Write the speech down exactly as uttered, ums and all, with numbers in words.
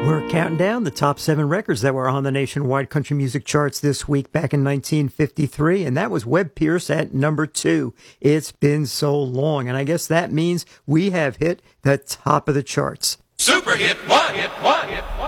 We're counting down the top seven records that were on the nationwide country music charts this week back in nineteen fifty-three, and that was Webb Pierce at number two. It's been so long, and I guess that means we have hit the top of the charts. Super hit one, hit one, hit one.